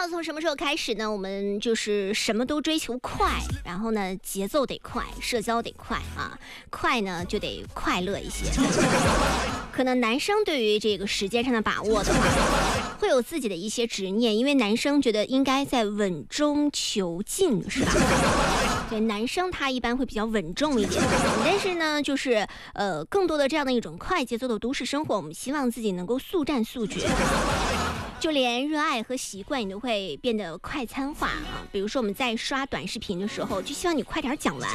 道从什么时候开始呢？我们就是什么都追求快，然后呢，节奏得快，社交得快啊，快呢就得快乐一些。可能男生对于这个时间上的把握的话，会有自己的一些执念，因为男生觉得应该在稳中求进，是吧？对，男生他一般会比较稳重一点，但是呢，就是更多的这样的一种快节奏的都市生活，我们希望自己能够速战速决。就连热爱和习惯你都会变得快餐化啊！比如说我们在刷短视频的时候，就希望你快点讲完。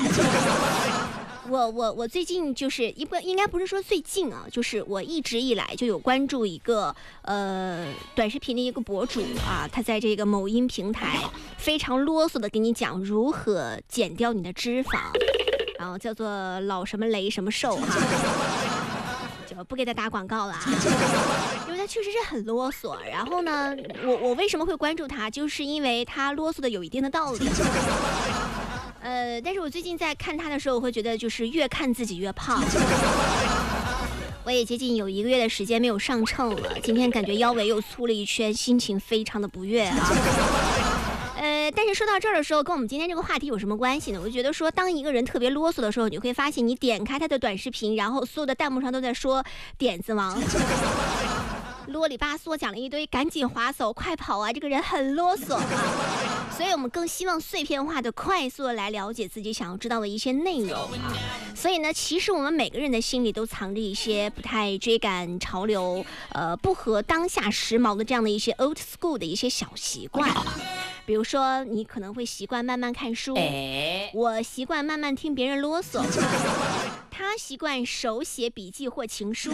我最近就是应该不是说最近啊，就是我一直以来就有关注一个短视频的一个博主啊，他在这个某音平台非常啰嗦的给你讲如何减掉你的脂肪，然后叫做老什么雷什么瘦哈。就不给他打广告了啊，因为他确实是很啰嗦。然后呢，我为什么会关注他，就是因为他啰嗦的有一定的道理。但是我最近在看他的时候，我会觉得就是越看自己越胖。我也接近有1个月的时间没有上秤了，今天感觉腰围又粗了一圈，心情非常的不悦啊。但是说到这儿的时候，跟我们今天这个话题有什么关系呢？我就觉得说，当一个人特别啰嗦的时候，你会发现你点开他的短视频，然后所有的弹幕上都在说点子王啰里吧嗦讲了一堆，赶紧滑走，快跑啊，这个人很啰嗦啊。所以我们更希望碎片化的快速的来了解自己想要知道的一些内容啊。所以呢，其实我们每个人的心里都藏着一些不太追赶潮流不合当下时髦的这样的一些 old school 的一些小习惯。比如说你可能会习惯慢慢看书，我习惯慢慢听别人啰嗦，他习惯手写笔记或情书，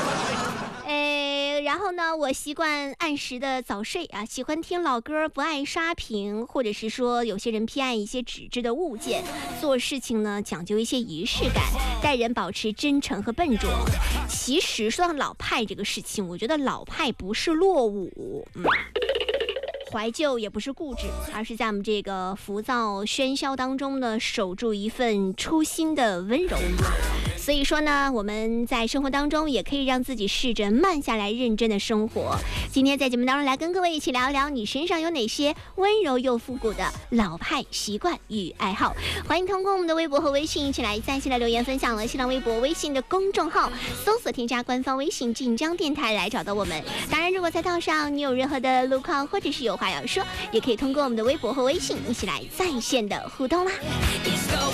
然后呢，我习惯按时的早睡啊，喜欢听老歌，不爱刷屏，或者是说有些人偏爱一些纸质的物件，做事情呢讲究一些仪式感，待人保持真诚和笨拙。其实说到老派这个事情，我觉得老派不是落伍，怀旧也不是固执，而是在我们这个浮躁喧嚣当中呢，守住一份初心的温柔。所以说呢，我们在生活当中也可以让自己试着慢下来，认真的生活。今天在节目当中来跟各位一起聊一聊，你身上有哪些温柔又复古的老派习惯与爱好。欢迎通过我们的微博和微信一起来在线的留言分享了新浪微博、微信的公众号，搜索添加官方微信晋江电台来找到我们。当然，如果在道上你有任何的路况或者是有话要说，也可以通过我们的微博和微信一起来在线的互动啦。